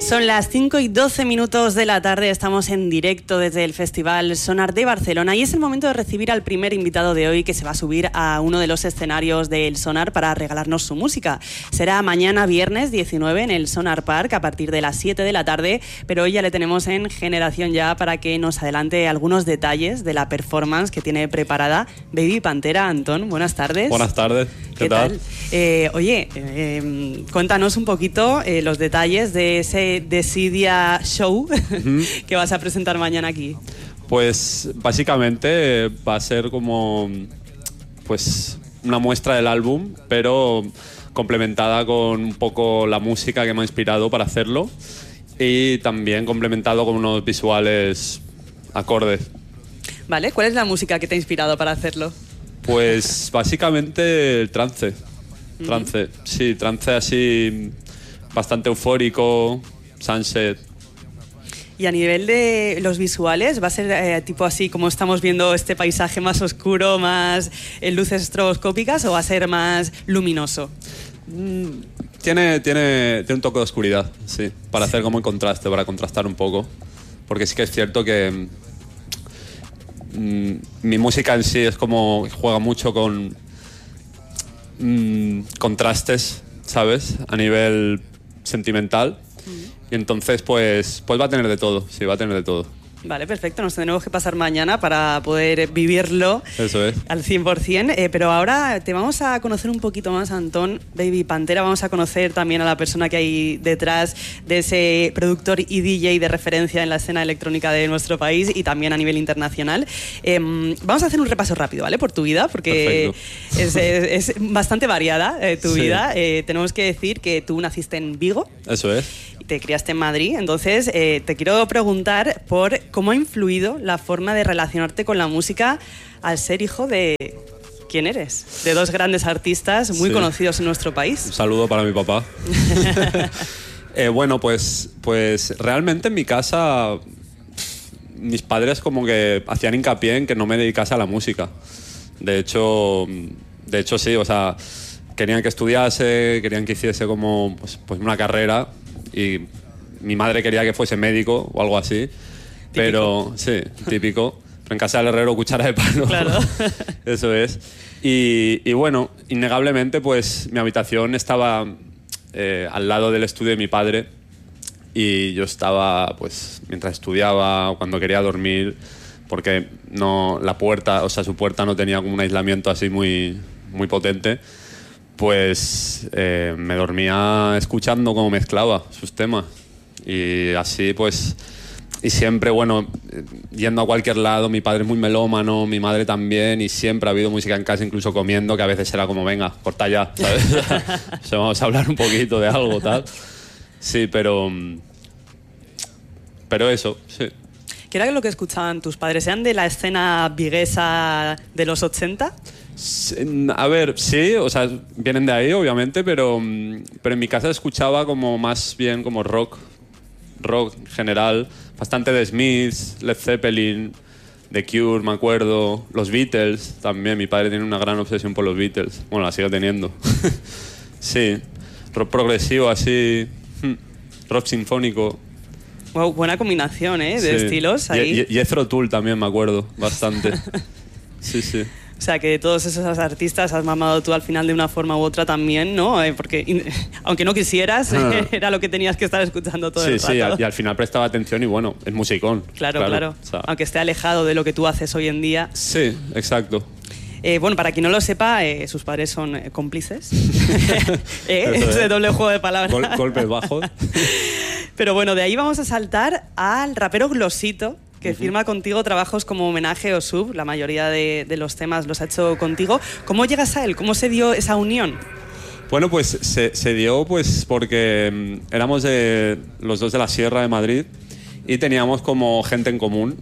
Son las 5:12 de la tarde, estamos en directo desde el Festival Sonar de Barcelona y es el momento de recibir al primer invitado de hoy que se va a subir a uno de los escenarios del Sonar para regalarnos su música. Será mañana viernes 19 en el Sonar Park a partir de las 7 de la tarde, pero hoy ya le tenemos en Generación Ya para que nos adelante algunos detalles de la performance que tiene preparada Baby Pantera. Antón, buenas tardes. Buenas tardes, ¿qué tal? Cuéntanos un poquito los detalles de ese Desidia Show que vas a presentar mañana aquí. Pues básicamente va a ser como pues una muestra del álbum, pero complementada con un poco la música que me ha inspirado para hacerlo y también complementado con unos visuales acordes. Vale, ¿cuál es la música que te ha inspirado para hacerlo? Pues básicamente el trance. Sí, trance así bastante eufórico, sunset. Y a nivel de los visuales, ¿va a ser tipo así como estamos viendo este paisaje más oscuro, más luces estroboscópicas, o va a ser más luminoso? Tiene un toque de oscuridad, sí, para hacer como el contraste, para contrastar un poco. Porque sí que es cierto que mi música en sí es como juega mucho con contrastes, ¿sabes? A nivel sentimental. Y entonces pues va a tener de todo, sí, va a tener de todo. Vale, perfecto. Nos tendremos que pasar mañana para poder vivirlo. Eso es. Al 100%. Pero ahora te vamos a conocer un poquito más, Antón, Baby Pantera. Vamos a conocer también a la persona que hay detrás de ese productor y DJ de referencia en la escena electrónica de nuestro país y también a nivel internacional. Vamos a hacer un repaso rápido, ¿vale? Por tu vida, porque es bastante variada tu vida. Tenemos que decir que tú naciste en Vigo. Eso es. Te criaste en Madrid, entonces te quiero preguntar por cómo ha influido la forma de relacionarte con la música al ser hijo de... ¿Quién eres? De dos grandes artistas muy conocidos en nuestro país. Un saludo para mi papá. Bueno, pues realmente en mi casa mis padres como que hacían hincapié en que no me dedicase a la música. De hecho sí, o sea, querían que estudiase, querían que hiciese como pues una carrera. Y mi madre quería que fuese médico o algo así. Típico. Pero sí, típico. Pero en casa del herrero, cuchara de palo. Claro. Eso es. Y bueno, innegablemente pues mi habitación estaba al lado del estudio de mi padre y yo estaba pues mientras estudiaba o cuando quería dormir, porque no la puerta, o sea, su puerta no tenía como un aislamiento así muy potente. Pues me dormía escuchando cómo mezclaba sus temas y así pues, y siempre, bueno, yendo a cualquier lado, mi padre es muy melómano, mi madre también, y siempre ha habido música en casa, incluso comiendo, que a veces era como, venga, corta ya, ¿sabes? O sea, vamos a hablar un poquito de algo, tal. Sí, pero eso, sí. ¿Qué era lo que escuchaban tus padres? ¿Eran de la escena viguesa de los 80? A ver, sí, o sea, vienen de ahí, obviamente, pero en mi casa escuchaba como más bien como rock general, bastante de Smiths, Led Zeppelin, The Cure, me acuerdo, los Beatles también. Mi padre tiene una gran obsesión por los Beatles, bueno, la sigue teniendo. Sí, rock progresivo así, rock sinfónico. Wow, buena combinación, de estilos ahí. Y Jethro Tull también me acuerdo bastante. Sí. O sea, que de todos esos artistas has mamado tú al final de una forma u otra también, ¿no? Porque aunque no quisieras, era lo que tenías que estar escuchando todo el rato. Sí, y al final prestaba atención y bueno, es musicón. Claro. O sea, aunque esté alejado de lo que tú haces hoy en día. Sí, exacto. Bueno, para quien no lo sepa, sus padres son cómplices. Ese doble juego de palabras. Golpes bajos. Pero bueno, de ahí vamos a saltar al rapero Glosito, que firma contigo trabajos como Homenaje o Sub. La mayoría de los temas los ha hecho contigo. ¿Cómo llegas a él? ¿Cómo se dio esa unión? Bueno, pues se dio pues porque éramos los dos de la Sierra de Madrid y teníamos como gente en común.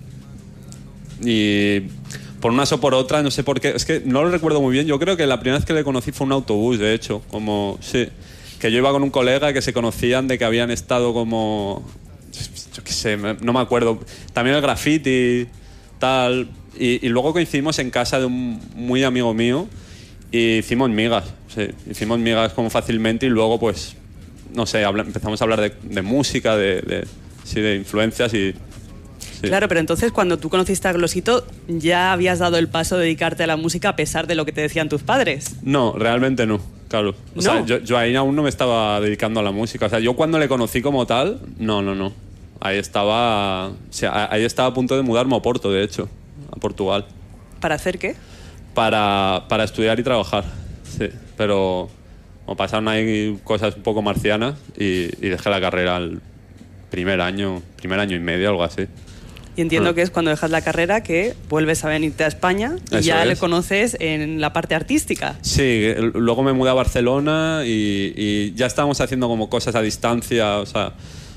Y por unas o por otras, no sé por qué, es que no lo recuerdo muy bien. Yo creo que la primera vez que le conocí fue un autobús, de hecho. Que yo iba con un colega que se conocían de que habían estado como... Yo qué sé, no me acuerdo. También el graffiti, tal. Y luego coincidimos en casa de un muy amigo mío y hicimos migas. Sí, hicimos migas como fácilmente y luego pues no sé, empezamos a hablar de música, sí, de influencias y... Sí. Claro, pero entonces cuando tú conociste a Glosito, ¿ya habías dado el paso de dedicarte a la música a pesar de lo que te decían tus padres? No, realmente no, claro. O sea, yo ahí aún no me estaba dedicando a la música. O sea, yo cuando le conocí como tal, no. Ahí estaba, o sea, ahí estaba a punto de mudarme a Oporto, de hecho, a Portugal. ¿Para hacer qué? Para estudiar y trabajar, sí. Pero como pasaron ahí cosas un poco marcianas y dejé la carrera al primer año y medio, algo así. Y entiendo que es cuando dejas la carrera que vuelves a venirte a España y Eso ya es. le conoces en la parte artística. Sí, luego me mudé a Barcelona y ya estábamos haciendo como cosas a distancia, o sea,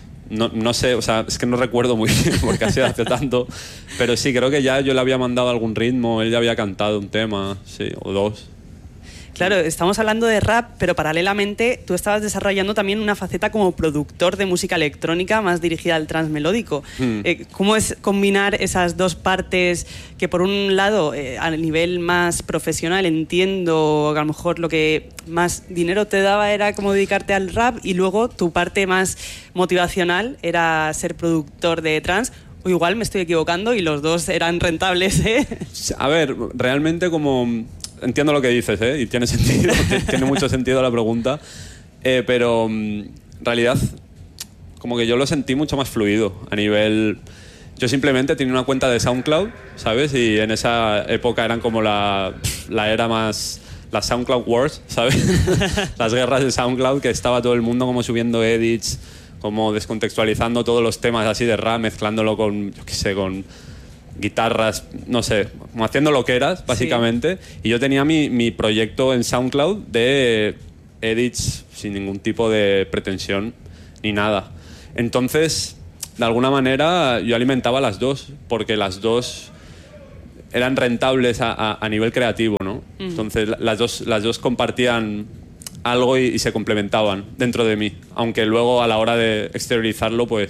no sé, o sea, es que no recuerdo muy bien porque ha sido hace tanto, pero sí, creo que ya yo le había mandado algún ritmo, él ya había cantado un tema, sí, o dos. Claro, estamos hablando de rap, pero paralelamente tú estabas desarrollando también una faceta como productor de música electrónica más dirigida al trance melódico. ¿Cómo es combinar esas dos partes que por un lado, a nivel más profesional, entiendo que a lo mejor lo que más dinero te daba era como dedicarte al rap y luego tu parte más motivacional era ser productor de trance? O igual me estoy equivocando y los dos eran rentables, ¿eh? A ver, realmente como... Entiendo lo que dices, ¿eh? Y tiene sentido, tiene mucho sentido la pregunta, pero en realidad como que yo lo sentí mucho más fluido a nivel... Yo simplemente tenía una cuenta de SoundCloud, ¿sabes? Y en esa época eran como la era más... Las SoundCloud Wars, ¿sabes? Las guerras de SoundCloud, que estaba todo el mundo como subiendo edits, como descontextualizando todos los temas así de rap, mezclándolo con, yo qué sé, con... guitarras, no sé, como haciendo lo que eras, básicamente. Sí. Y yo tenía mi proyecto en SoundCloud de edits sin ningún tipo de pretensión ni nada. Entonces, de alguna manera, yo alimentaba las dos, porque las dos eran rentables a nivel creativo, ¿no? Entonces, las dos compartían algo y se complementaban dentro de mí. Aunque luego, a la hora de exteriorizarlo, pues...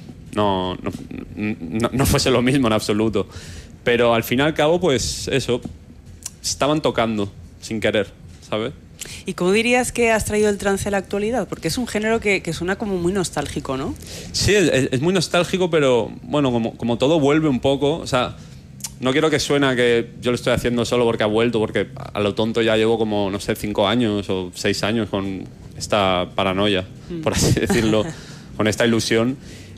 No fuese lo mismo en absoluto. Pero al fin y al cabo, pues eso, estaban tocando sin querer, ¿sabes? ¿Y cómo dirías que has traído el trance a la actualidad? Porque es un género que suena como muy nostálgico, ¿no? Sí, es muy nostálgico, pero bueno, como todo vuelve un poco, o sea, no quiero que suene que yo lo estoy haciendo solo porque ha vuelto, porque a lo tonto ya llevo como, no sé, 5 años o 6 años con esta paranoia, por así decirlo, con esta ilusión.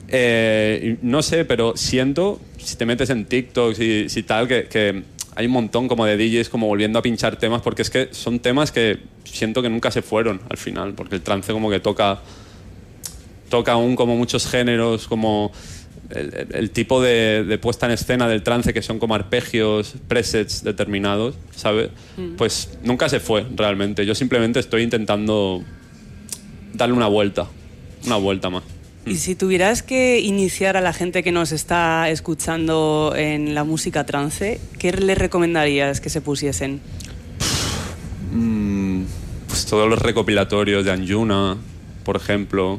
No sé, pero siento, si te metes en TikTok y si tal, que hay un montón como de DJs como volviendo a pinchar temas, porque es que son temas que siento que nunca se fueron al final, porque el trance como que toca aún como muchos géneros, como el tipo de puesta en escena del trance, que son como arpegios, presets determinados, ¿sabes? Pues nunca se fue realmente. Yo simplemente estoy intentando darle una vuelta más. Y si tuvieras que iniciar a la gente que nos está escuchando en la música trance, ¿qué les recomendarías que se pusiesen? Pues todos los recopilatorios de Anjuna, por ejemplo,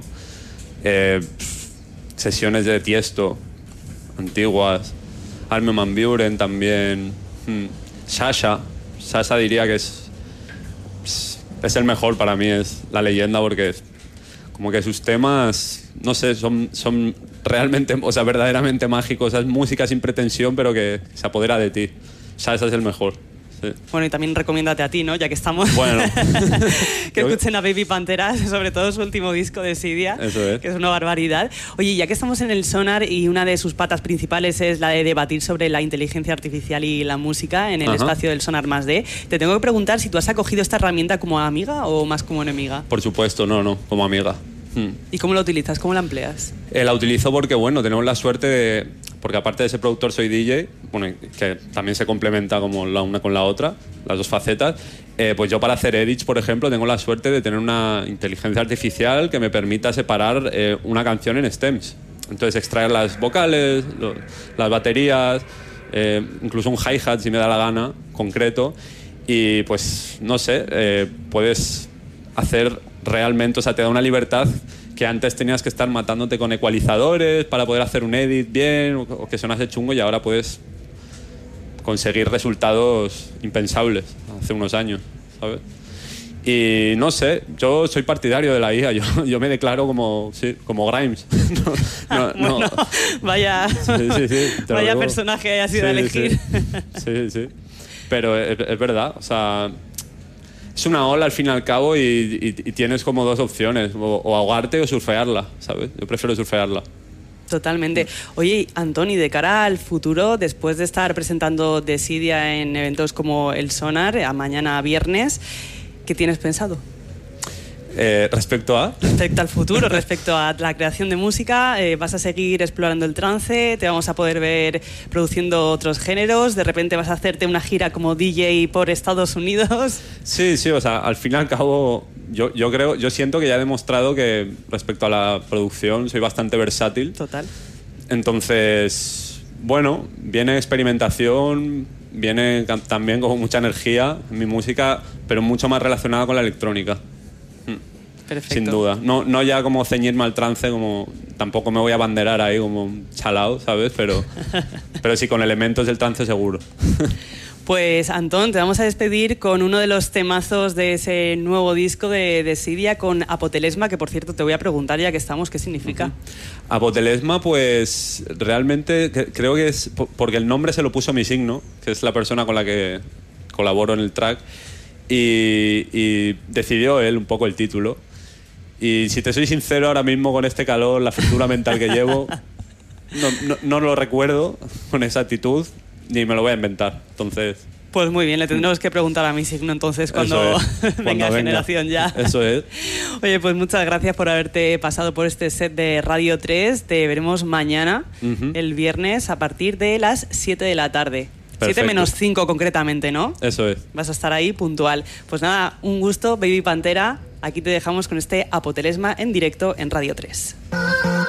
sesiones de Tiesto antiguas, Armin van Buuren también, Sasha diría que es el mejor para mí, es la leyenda, porque como que sus temas, no sé, son realmente, o sea, verdaderamente mágicos. Es música sin pretensión, pero que se apodera de ti. Sasha es el mejor. Sí. Bueno, y también recomiéndate a ti, ¿no? Ya que estamos. Bueno. Que escuchen a Baby Panteras, sobre todo su último disco de Sidia, que es una barbaridad. Oye, ya que estamos en el Sonar y una de sus patas principales es la de debatir sobre la inteligencia artificial y la música en el espacio del Sonar Más D, te tengo que preguntar si tú has acogido esta herramienta como amiga o más como enemiga. Por supuesto, no, como amiga. ¿Y cómo la utilizas? ¿Cómo la empleas? La utilizo porque, bueno, tenemos la suerte de... Porque aparte de ser productor soy DJ, bueno, que también se complementa como la una con la otra, las dos facetas. Pues yo para hacer edits, por ejemplo, tengo la suerte de tener una inteligencia artificial que me permita separar una canción en stems. Entonces extraer las vocales, las baterías, incluso un hi-hat si me da la gana, concreto. Y pues, no sé, puedes hacer realmente, o sea, te da una libertad que antes tenías que estar matándote con ecualizadores para poder hacer un edit bien o que sonase chungo, y ahora puedes conseguir resultados impensables hace unos años, ¿sabes? Y no sé, yo soy partidario de la IA, yo me declaro como Grimes. Bueno, vaya, vaya personaje ha sido a elegir. Sí. Pero es verdad, o sea, es una ola al fin y al cabo y tienes como dos opciones, o ahogarte o surfearla, ¿sabes? Yo prefiero surfearla. Totalmente. Oye, Antoni, de cara al futuro, después de estar presentando Desidia en eventos como el Sonar, a mañana viernes, ¿qué tienes pensado? ¿Respecto a? Respecto al futuro, respecto a la creación de música, ¿vas a seguir explorando el trance? ¿Te vamos a poder ver produciendo otros géneros? ¿De repente vas a hacerte una gira como DJ por Estados Unidos? Sí, o sea, al fin y al cabo yo siento que ya he demostrado que respecto a la producción soy bastante versátil. Total. Entonces, bueno, viene experimentación, viene también como mucha energía en mi música, pero mucho más relacionada con la electrónica. Perfecto. Sin duda. No ya como ceñirme al trance, como tampoco me voy a abanderar ahí como chalao, ¿sabes? Pero sí con elementos del trance seguro. Pues Antón, te vamos a despedir con uno de los temazos de ese nuevo disco de Desidia, con Apotelesma, que por cierto te voy a preguntar ya que estamos, ¿qué significa? Apotelesma, pues realmente creo que es porque el nombre se lo puso mi signo, que es la persona con la que colaboro en el track, y decidió él un poco el título. Y si te soy sincero, ahora mismo con este calor, la fritura mental que llevo, no lo recuerdo con exactitud, ni me lo voy a inventar. Entonces... Pues muy bien, le tendremos que preguntar a mi signo entonces cuando venga Generación Ya. Eso es. Oye, pues muchas gracias por haberte pasado por este set de Radio 3. Te veremos mañana, el viernes, a partir de las 7 de la tarde. Perfecto. 7 menos 5 concretamente, ¿no? Eso es. Vas a estar ahí puntual. Pues nada, un gusto, Baby Pantera. Aquí te dejamos con este Apotelesma en directo en Radio 3.